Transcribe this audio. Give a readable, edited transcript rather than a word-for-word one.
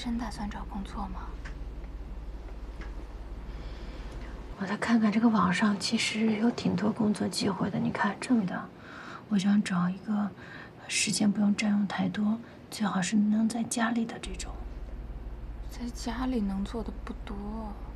真打算找工作吗？ 我再看看这个网上，其实有挺多工作机会的。你看这个的，我想找一个时间不用占用太多，最好是能在家里的这种。 在家里能做的不多。